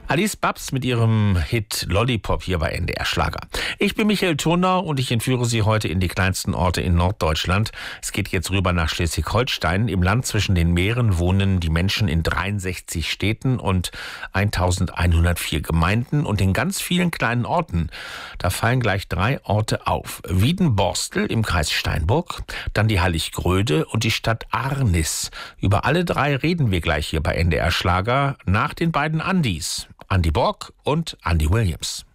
Alice Babs mit ihrem Hit Lollipop hier bei NDR Schlager. Ich bin Michael Thurnau und ich entführe Sie heute in die kleinsten Orte in Norddeutschland. Es geht jetzt rüber nach Schleswig-Holstein. Im Land zwischen den Meeren wohnen die Menschen in 63 Städten und 1104 Gemeinden und in ganz vielen kleinen Orten. Da fallen gleich 3 Orte auf. Wiedenborstel im Kreis Steinburg, dann die Halliggröde und die Stadt Arnis. Über alle 3 reden wir gleich hier bei NDR Schlager nach den beiden Andys. Andy Borg und Andy Williams.